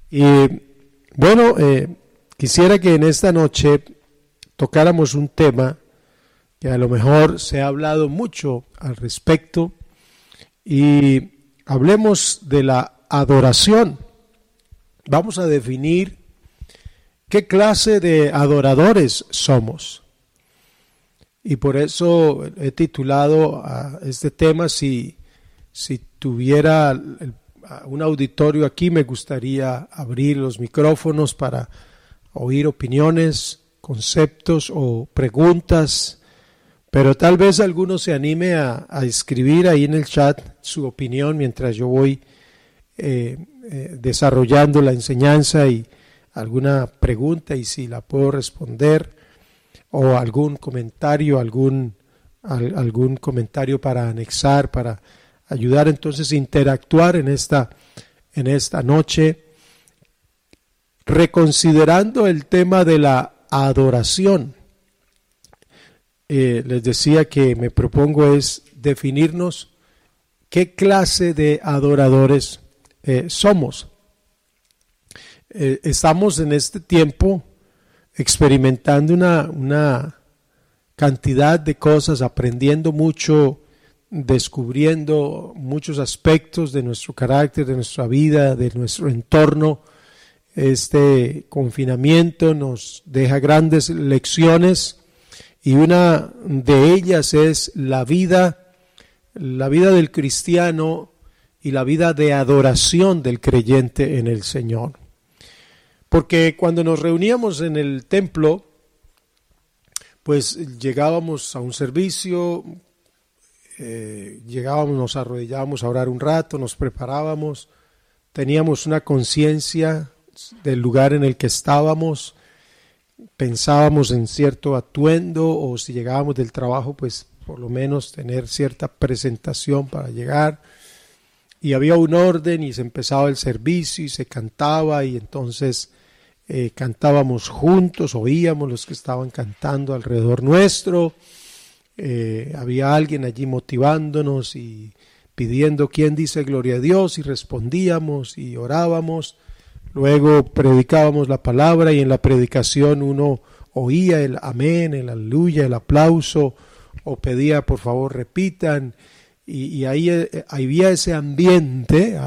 Y bueno, quisiera que en esta noche tocáramos un tema que a lo mejor se ha hablado mucho al respecto y hablemos de la adoración. Vamos a definir qué clase de adoradores somos. Y por eso he titulado a este tema, si tuviera un auditorio aquí, me gustaría abrir los micrófonos para oír opiniones, conceptos o preguntas, pero tal vez alguno se anime a escribir ahí en el chat su opinión mientras yo voy desarrollando la enseñanza y alguna pregunta y si la puedo responder o algún comentario, algún comentario para anexar, para ayudar entonces a interactuar en esta noche, reconsiderando el tema de la adoración. Les decía que me propongo es definirnos qué clase de adoradores somos. Estamos en este tiempo experimentando una cantidad de cosas, aprendiendo mucho, descubriendo muchos aspectos de nuestro carácter, de nuestra vida, de nuestro entorno. Este confinamiento nos deja grandes lecciones y una de ellas es la vida del cristiano y la vida de adoración del creyente en el Señor. Porque cuando nos reuníamos en el templo, pues llegábamos a un servicio, nos arrodillábamos a orar un rato, nos preparábamos, teníamos una conciencia del lugar en el que estábamos, pensábamos en cierto atuendo o si llegábamos del trabajo, pues por lo menos tener cierta presentación para llegar. Y había un orden y se empezaba el servicio y se cantaba y entonces cantábamos juntos, oíamos los que estaban cantando alrededor nuestro. Había alguien allí motivándonos y pidiendo quién dice gloria a Dios y respondíamos y orábamos. Luego predicábamos la palabra y en la predicación uno oía el amén, el aleluya, el aplauso o pedía por favor repitan y ahí había ese ambiente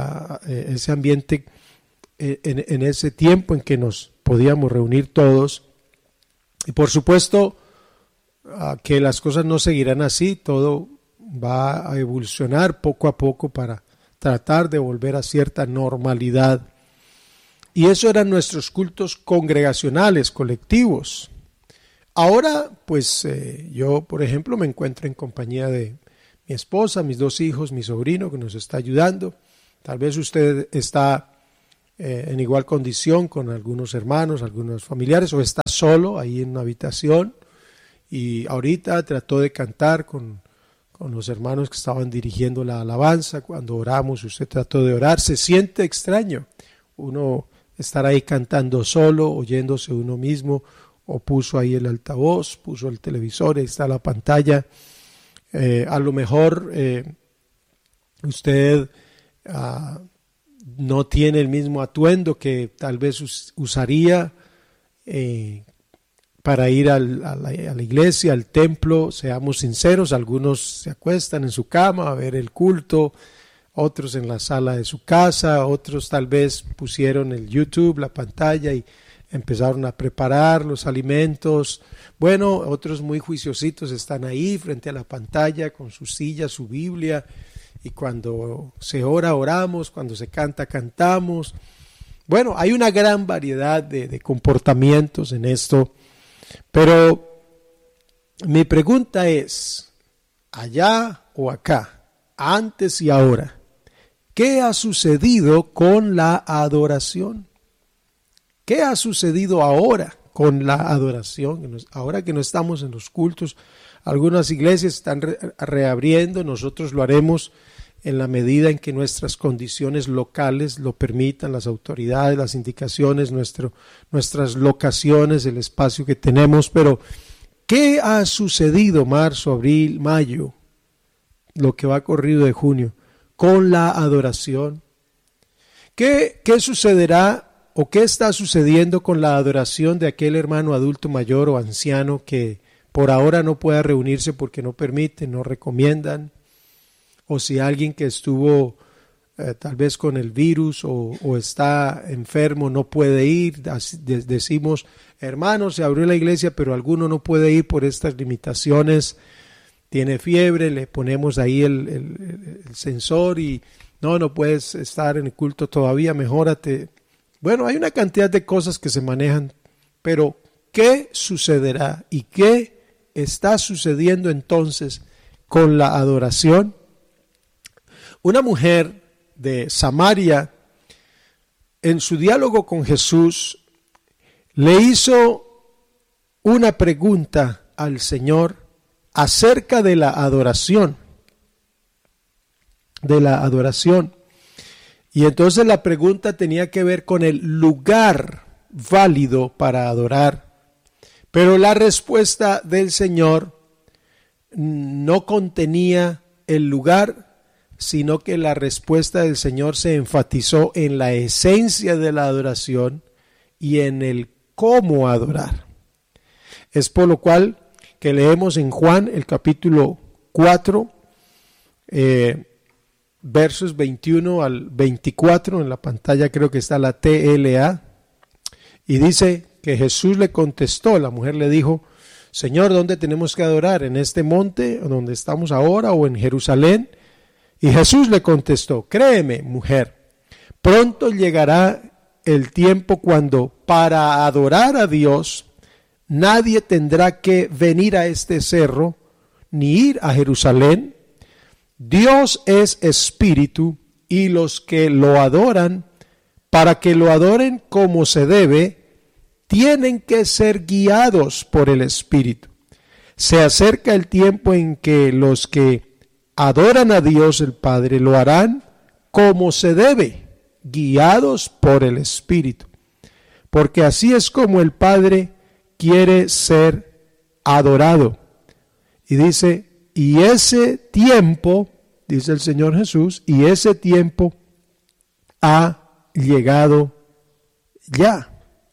en ese tiempo en que nos podíamos reunir todos. Y por supuesto que las cosas no seguirán así, todo va a evolucionar poco a poco para tratar de volver a cierta normalidad. Y eso eran nuestros cultos congregacionales, colectivos. Ahora, pues yo, por ejemplo, me encuentro en compañía de mi esposa, mis dos hijos, mi sobrino que nos está ayudando. Tal vez usted está en igual condición con algunos hermanos, algunos familiares, o está solo ahí en una habitación. Y ahorita trató de cantar con los hermanos que estaban dirigiendo la alabanza. Cuando oramos, usted trató de orar. Se siente extraño uno estar ahí cantando solo, oyéndose uno mismo, o puso ahí el altavoz, puso el televisor, ahí está la pantalla. A lo mejor usted no tiene el mismo atuendo que tal vez usaría para ir a la iglesia, al templo. Seamos sinceros, algunos se acuestan en su cama a ver el culto, otros en la sala de su casa, otros tal vez pusieron el YouTube, la pantalla y empezaron a preparar los alimentos. Bueno, otros muy juiciositos están ahí frente a la pantalla con su silla, su Biblia, y cuando se ora, oramos, cuando se canta, cantamos. Bueno, hay una gran variedad de comportamientos en esto, pero mi pregunta es, allá o acá, antes y ahora, ¿qué ha sucedido con la adoración? ¿Qué ha sucedido ahora con la adoración? Ahora que no estamos en los cultos, algunas iglesias están reabriendo, nosotros lo haremos en la medida en que nuestras condiciones locales lo permitan, las autoridades, las indicaciones, nuestras locaciones, el espacio que tenemos. Pero, ¿qué ha sucedido marzo, abril, mayo, lo que va corrido de junio, con la adoración? ¿Qué sucederá ¿O qué está sucediendo con la adoración de aquel hermano adulto mayor o anciano que por ahora no pueda reunirse porque no permiten, no recomiendan? O si alguien que estuvo tal vez con el virus o está enfermo no puede ir, decimos, hermano, se abrió la iglesia, pero alguno no puede ir por estas limitaciones, tiene fiebre, le ponemos ahí el sensor y no puedes estar en el culto todavía, mejórate. Bueno, hay una cantidad de cosas que se manejan, pero ¿qué sucederá y qué está sucediendo entonces con la adoración? Una mujer de Samaria, en su diálogo con Jesús, le hizo una pregunta al Señor acerca de la adoración. Y entonces la pregunta tenía que ver con el lugar válido para adorar. Pero la respuesta del Señor no contenía el lugar, sino que la respuesta del Señor se enfatizó en la esencia de la adoración y en el cómo adorar. Es por lo cual que leemos en Juan el capítulo 4, versos 21 al 24, en la pantalla creo que está la TLA, y dice que Jesús le contestó, la mujer le dijo, Señor, ¿dónde tenemos que adorar? ¿En este monte donde estamos ahora o en Jerusalén? Y Jesús le contestó, créeme, mujer, pronto llegará el tiempo cuando para adorar a Dios nadie tendrá que venir a este cerro ni ir a Jerusalén. Dios es espíritu y los que lo adoran, para que lo adoren como se debe, tienen que ser guiados por el espíritu. Se acerca el tiempo en que los que adoran a Dios el Padre lo harán como se debe, guiados por el espíritu. Porque así es como el Padre quiere ser adorado. Y dice, y ese tiempo, dice el Señor Jesús, y ese tiempo ha llegado ya.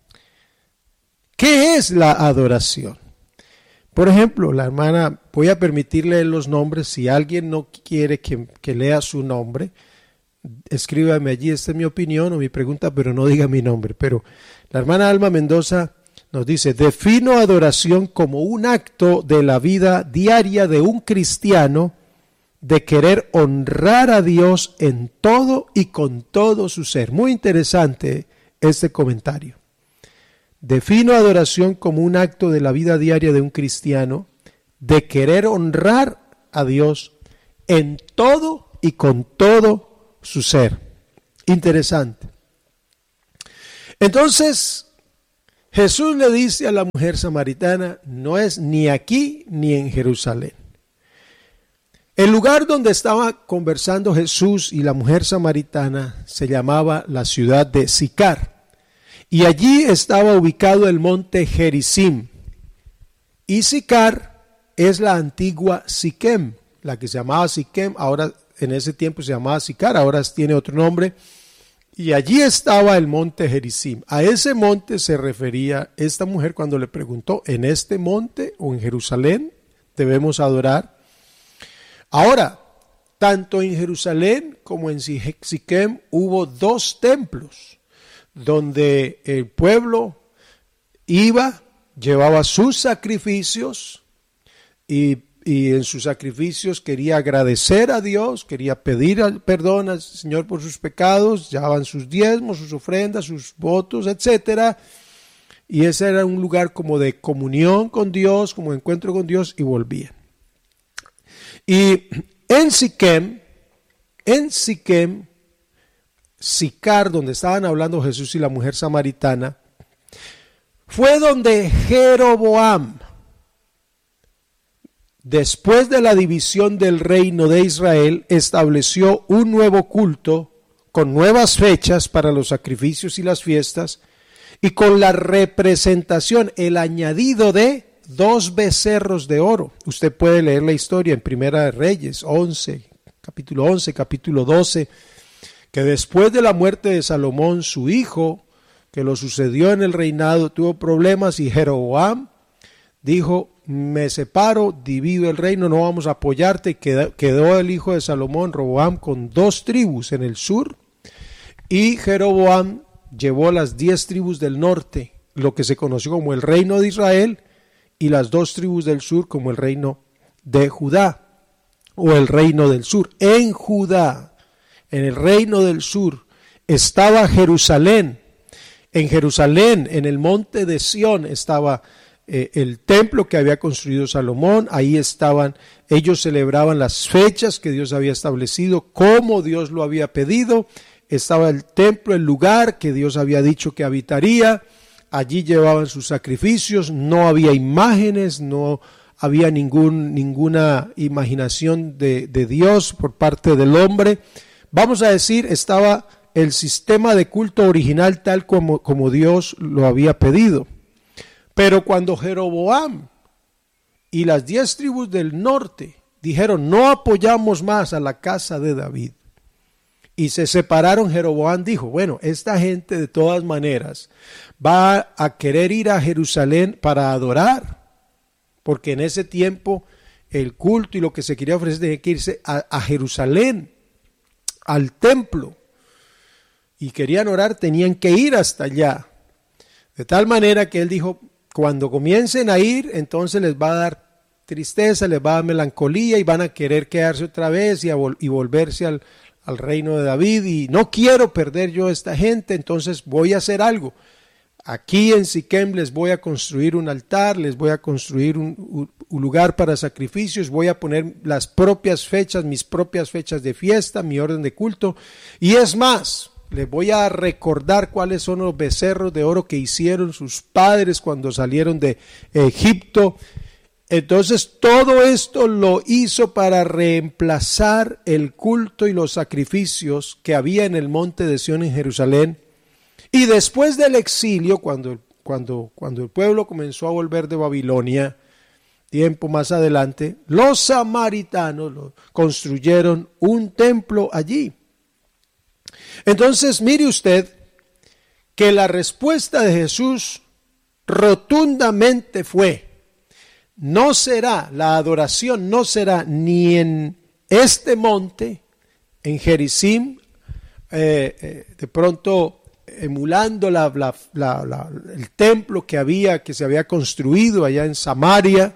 ¿Qué es la adoración? Por ejemplo, la hermana, voy a permitirle los nombres, si alguien no quiere que lea su nombre, escríbame allí, esta es mi opinión o mi pregunta, pero no diga mi nombre. Pero la hermana Alma Mendoza nos dice, defino adoración como un acto de la vida diaria de un cristiano de querer honrar a Dios en todo y con todo su ser. Muy interesante este comentario. Defino adoración como un acto de la vida diaria de un cristiano de querer honrar a Dios en todo y con todo su ser. Interesante. Entonces, Jesús le dice a la mujer samaritana, no es ni aquí ni en Jerusalén. El lugar donde estaba conversando Jesús y la mujer samaritana se llamaba la ciudad de Sicar. Y allí estaba ubicado el monte Gerizim. Y Sicar es la antigua Siquem, la que se llamaba Siquem, ahora en ese tiempo se llamaba Sicar, ahora tiene otro nombre. Y allí estaba el monte Gerizim. A ese monte se refería esta mujer cuando le preguntó, ¿en este monte o en Jerusalén debemos adorar? Ahora, tanto en Jerusalén como en Siquem hubo dos templos donde el pueblo iba, llevaba sus sacrificios y en sus sacrificios quería agradecer a Dios, quería pedir perdón al Señor por sus pecados, llevaban sus diezmos, sus ofrendas, sus votos, etcétera. Y ese era un lugar como de comunión con Dios, como de encuentro con Dios, y volvían. Y en Siquem, Sicar, donde estaban hablando Jesús y la mujer samaritana, fue donde Jeroboam, después de la división del reino de Israel, estableció un nuevo culto con nuevas fechas para los sacrificios y las fiestas y con la representación, el añadido de 2 becerros de oro. Usted puede leer la historia en Primera de Reyes 11, capítulo 12, que después de la muerte de Salomón, su hijo, que lo sucedió en el reinado, tuvo problemas y Jeroboam dijo, me separo, divido el reino, no vamos a apoyarte. Quedó el hijo de Salomón, Roboam, con 2 tribus en el sur, y Jeroboam llevó las 10 tribus del norte, lo que se conoció como el reino de Israel, y las 2 tribus del sur como el reino de Judá, o el reino del sur. En Judá, en el reino del sur, estaba Jerusalén. En Jerusalén, en el monte de Sión, estaba el templo que había construido Salomón. Ahí estaban, ellos celebraban las fechas que Dios había establecido, como Dios lo había pedido. Estaba el templo, el lugar que Dios había dicho que habitaría. Allí llevaban sus sacrificios, no había imágenes, no había ninguna imaginación de Dios por parte del hombre. Vamos a decir, estaba el sistema de culto original tal como Dios lo había pedido. Pero cuando Jeroboam y las 10 tribus del norte dijeron, no apoyamos más a la casa de David, y se separaron, Jeroboam dijo, bueno, esta gente de todas maneras va a querer ir a Jerusalén para adorar, porque en ese tiempo el culto y lo que se quería ofrecer tenía que irse a Jerusalén, al templo, y querían orar, tenían que ir hasta allá. De tal manera que él dijo, cuando comiencen a ir, entonces les va a dar tristeza, les va a dar melancolía y van a querer quedarse otra vez y volverse al reino de David, y no quiero perder yo a esta gente, entonces voy a hacer algo. Aquí en Siquem les voy a construir un altar, les voy a construir un lugar para sacrificios, voy a poner las propias fechas, mis propias fechas de fiesta, mi orden de culto, y es más, les voy a recordar cuáles son los becerros de oro que hicieron sus padres cuando salieron de Egipto. Entonces todo esto lo hizo para reemplazar el culto y los sacrificios que había en el monte de Sión en Jerusalén. Y después del exilio, cuando el pueblo comenzó a volver de Babilonia, tiempo más adelante, los samaritanos construyeron un templo allí. Entonces mire usted que la respuesta de Jesús rotundamente fue, no será, la adoración no será ni en este monte, en Gerizim, de pronto emulando el templo que se había construido allá en Samaria,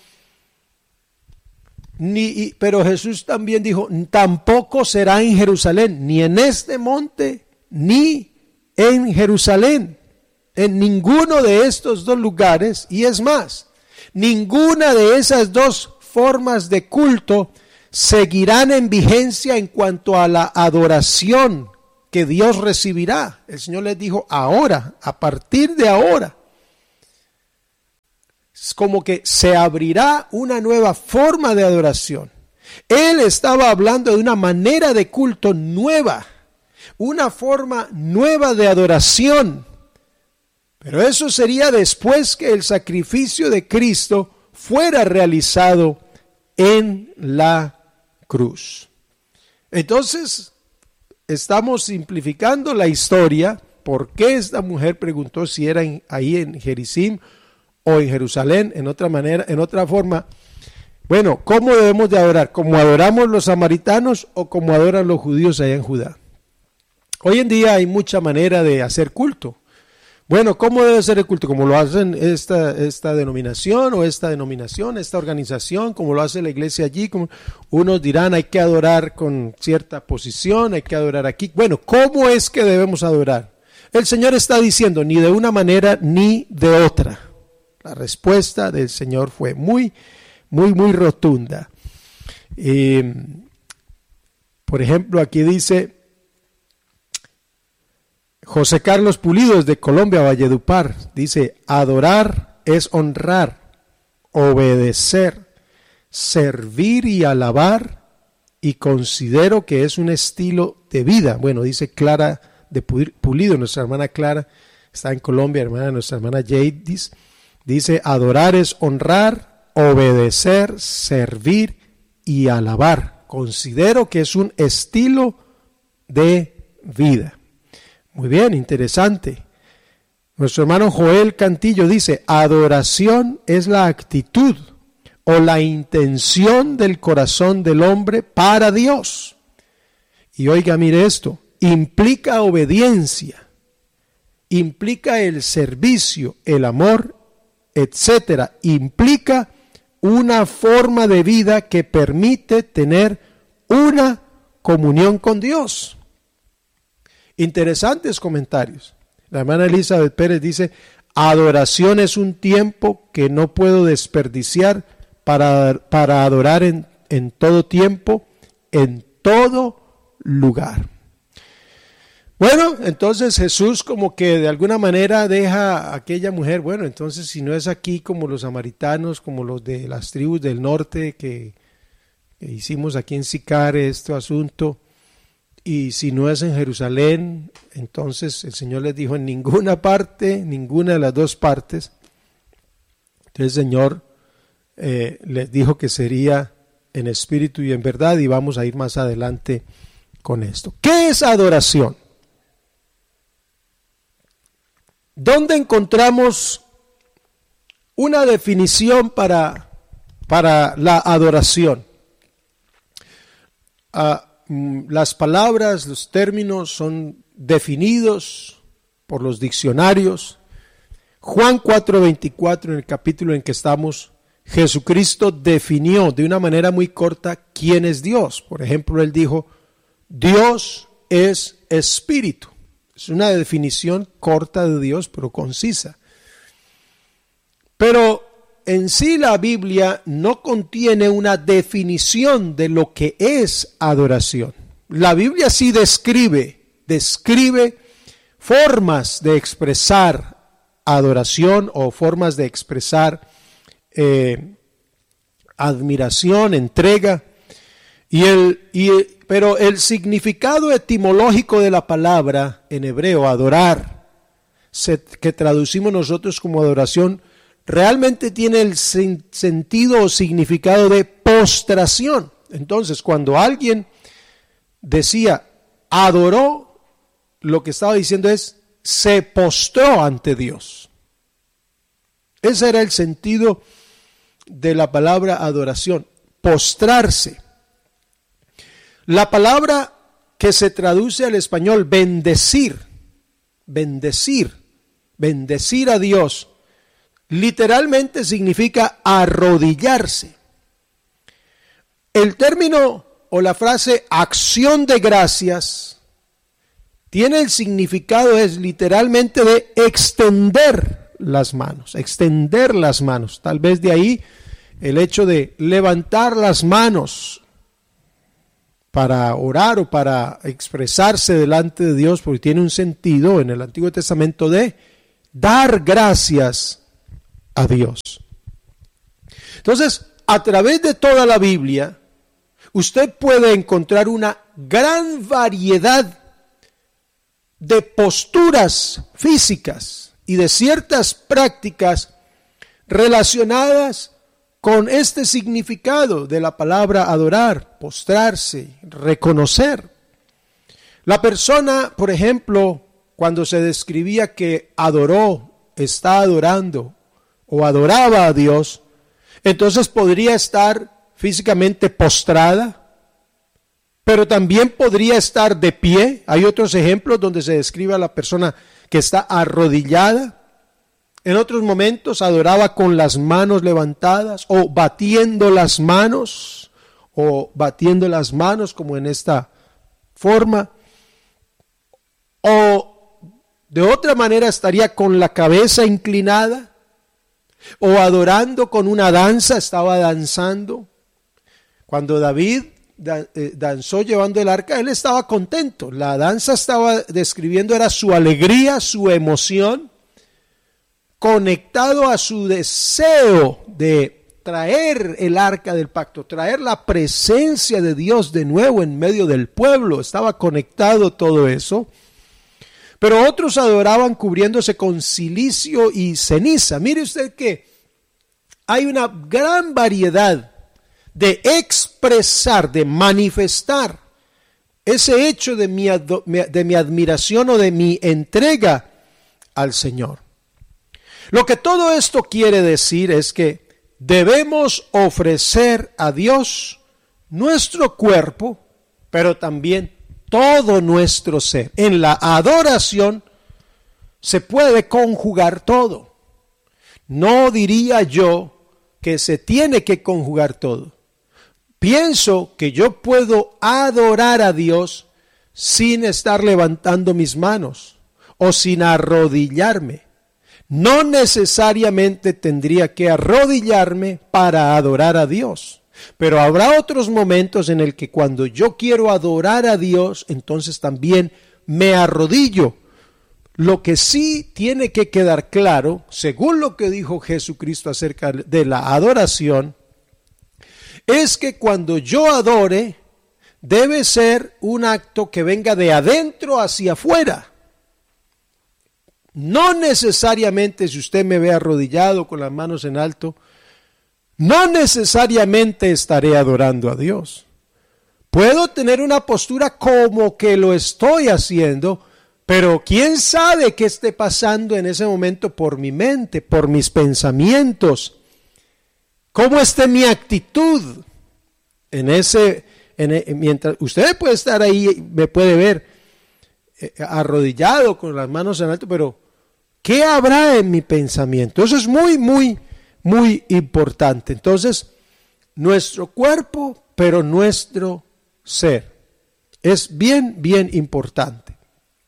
pero Jesús también dijo, tampoco será en Jerusalén, ni en este monte, ni en Jerusalén, en ninguno de estos 2 lugares, y es más, ninguna de esas 2 formas de culto seguirán en vigencia en cuanto a la adoración que Dios recibirá. El Señor les dijo, ahora, a partir de ahora, es como que se abrirá una nueva forma de adoración. Él estaba hablando de una manera de culto nueva, una forma nueva de adoración. Pero eso sería después que el sacrificio de Cristo fuera realizado en la cruz. Entonces, estamos simplificando la historia. ¿Por qué esta mujer preguntó si era ahí en Gerizim o en Jerusalén? En otra forma, bueno, ¿cómo debemos de adorar? ¿Cómo adoramos los samaritanos o como adoran los judíos allá en Judá? Hoy en día hay mucha manera de hacer culto. Bueno, ¿cómo debe ser el culto? ¿Como lo hacen esta denominación o esta organización? ¿Como lo hace la iglesia allí? Unos dirán, hay que adorar con cierta posición, hay que adorar aquí. Bueno, ¿cómo es que debemos adorar? El Señor está diciendo, ni de una manera ni de otra. La respuesta del Señor fue muy rotunda. Por ejemplo, aquí dice José Carlos Pulido de Colombia, Valledupar, dice, adorar es honrar, obedecer, servir y alabar, y considero que es un estilo de vida. Bueno, dice Clara de Pulido, nuestra hermana Clara, está en Colombia, nuestra hermana Jade, dice, adorar es honrar, obedecer, servir y alabar. Considero que es un estilo de vida. Muy bien, interesante. Nuestro hermano Joel Cantillo dice, adoración es la actitud o la intención del corazón del hombre para Dios. Y oiga, mire esto, implica obediencia, implica el servicio, el amor, etcétera. Implica una forma de vida que permite tener una comunión con Dios. Interesantes comentarios. La hermana Elizabeth Pérez dice, adoración es un tiempo que no puedo desperdiciar para adorar en todo tiempo, en todo lugar. Bueno, entonces Jesús como que de alguna manera deja a aquella mujer, bueno, entonces si no es aquí como los samaritanos, como los de las tribus del norte que hicimos aquí en Sicar este asunto, y si no es en Jerusalén, entonces el Señor les dijo en ninguna parte, ninguna de las dos partes. Entonces el Señor les dijo que sería en espíritu y en verdad, y vamos a ir más adelante con esto. ¿Qué es adoración? ¿Dónde encontramos una definición para la adoración? Las palabras, los términos son definidos por los diccionarios. Juan 4:24, en el capítulo en que estamos, Jesucristo definió de una manera muy corta quién es Dios. Por ejemplo, Él dijo, Dios es espíritu. Es una definición corta de Dios, pero concisa. Pero en sí la Biblia no contiene una definición de lo que es adoración. La Biblia sí describe formas de expresar adoración o formas de expresar admiración, entrega. Pero el significado etimológico de la palabra en hebreo, adorar, que traducimos nosotros como adoración, realmente tiene el sentido o significado de postración. Entonces, cuando alguien decía adoró, lo que estaba diciendo es se postró ante Dios. Ese era el sentido de la palabra adoración, postrarse. La palabra que se traduce al español bendecir a Dios, literalmente significa arrodillarse. El término o la frase acción de gracias tiene el significado, es literalmente de extender las manos. Tal vez de ahí el hecho de levantar las manos para orar o para expresarse delante de Dios, porque tiene un sentido en el Antiguo Testamento de dar gracias a Dios. Entonces, a través de toda la Biblia, usted puede encontrar una gran variedad de posturas físicas y de ciertas prácticas relacionadas con este significado de la palabra adorar, postrarse, reconocer. La persona, por ejemplo, cuando se describía que adoró, está adorando o adoraba a Dios, entonces podría estar físicamente postrada, pero también podría estar de pie. Hay otros ejemplos donde se describe a la persona que está arrodillada. En otros momentos adoraba con las manos levantadas o batiendo las manos como en esta forma. O de otra manera estaría con la cabeza inclinada o adorando con una danza, estaba danzando. Cuando David danzó llevando el arca, él estaba contento. La danza estaba describiendo, era su alegría, su emoción, conectado a su deseo de traer el arca del pacto, traer la presencia de Dios de nuevo en medio del pueblo. Estaba conectado todo eso. Pero otros adoraban cubriéndose con cilicio y ceniza. Mire usted que hay una gran variedad de expresar, de manifestar ese hecho de mi admiración o de mi entrega al Señor. Lo que todo esto quiere decir es que debemos ofrecer a Dios nuestro cuerpo, pero también todo nuestro ser. En la adoración se puede conjugar todo. No diría yo que se tiene que conjugar todo. Pienso que yo puedo adorar a Dios sin estar levantando mis manos o sin arrodillarme. No necesariamente tendría que arrodillarme para adorar a Dios. Pero habrá otros momentos en el que cuando yo quiero adorar a Dios, entonces también me arrodillo. Lo que sí tiene que quedar claro, según lo que dijo Jesucristo acerca de la adoración, es que cuando yo adore, debe ser un acto que venga de adentro hacia afuera. No necesariamente, si usted me ve arrodillado con las manos en alto, no necesariamente estaré adorando a Dios. Puedo tener una postura como que lo estoy haciendo, pero quién sabe qué esté pasando en ese momento por mi mente, por mis pensamientos. ¿Cómo esté mi actitud? Mientras usted puede estar ahí, me puede ver arrodillado con las manos en alto, pero ¿qué habrá en mi pensamiento? Eso es muy, muy, muy importante. Entonces, nuestro cuerpo, pero nuestro ser. Es bien, bien importante.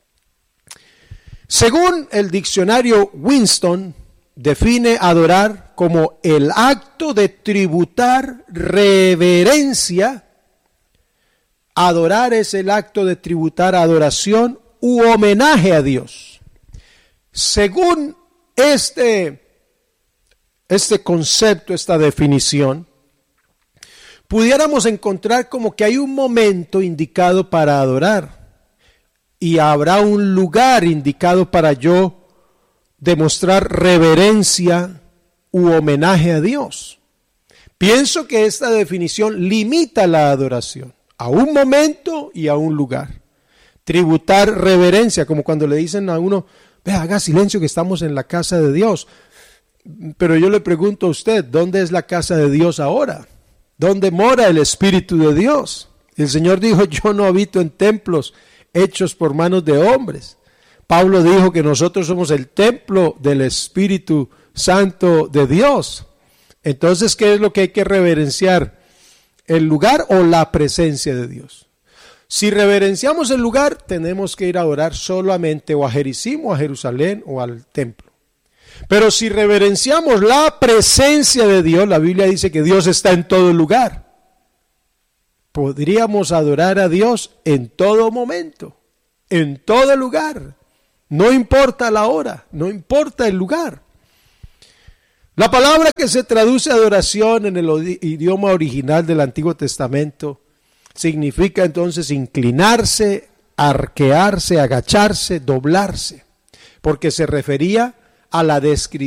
Según el diccionario Winston, define adorar como el acto de tributar reverencia. Adorar es el acto de tributar adoración u homenaje a Dios. Según este concepto, esta definición, pudiéramos encontrar como que hay un momento indicado para adorar y habrá un lugar indicado para yo demostrar reverencia u homenaje a Dios. Pienso que esta definición limita la adoración a un momento y a un lugar. Tributar reverencia, como cuando le dicen a uno, vea, haga silencio que estamos en la casa de Dios. Pero yo le pregunto a usted, ¿dónde es la casa de Dios ahora? ¿Dónde mora el Espíritu de Dios? El Señor dijo, yo no habito en templos hechos por manos de hombres. Pablo dijo que nosotros somos el templo del Espíritu Santo de Dios. Entonces, ¿qué es lo que hay que reverenciar? ¿El lugar o la presencia de Dios? Si reverenciamos el lugar, tenemos que ir a orar solamente o a Jericim o a Jerusalén o al templo. Pero si reverenciamos la presencia de Dios, la Biblia dice que Dios está en todo lugar. Podríamos adorar a Dios en todo momento, en todo lugar. No importa la hora, no importa el lugar. La palabra que se traduce adoración en el idioma original del Antiguo Testamento significa entonces inclinarse, arquearse, agacharse, doblarse, porque se refería a la descripción